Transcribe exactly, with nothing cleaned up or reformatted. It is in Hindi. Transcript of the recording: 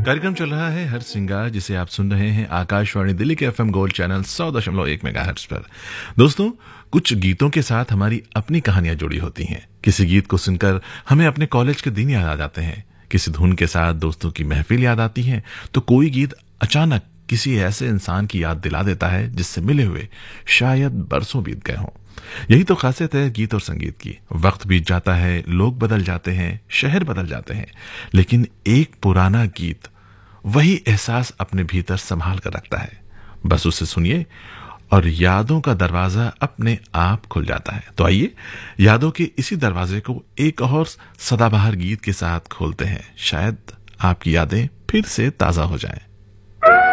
कार्यक्रम चल रहा है हर सिंगार, जिसे आप सुन रहे हैं आकाशवाणी दिल्ली के एफएम गोल्ड चैनल सौ दशमलव एक मेगाहर्ट्ज पर। दोस्तों, कुछ गीतों के साथ हमारी अपनी कहानियां जुड़ी होती हैं। किसी गीत को सुनकर हमें अपने कॉलेज के दिन याद आ जाते हैं, किसी धुन के साथ दोस्तों की महफिल याद आती है, तो कोई गीत अचानक किसी ऐसे इंसान की याद दिला देता है जिससे मिले हुए शायद बरसों बीत गए हों। यही तो खासियत है गीत और संगीत की। वक्त बीत जाता है, लोग बदल जाते हैं, शहर बदल जाते हैं, लेकिन एक पुराना गीत वही एहसास अपने भीतर संभाल कर रखता है। बस उसे सुनिए और यादों का दरवाजा अपने आप खुल जाता है। तो आइए यादों के इसी दरवाजे को एक और सदाबहार गीत के साथ खोलते हैं। शायद आपकी यादें फिर से ताजा हो जाएं।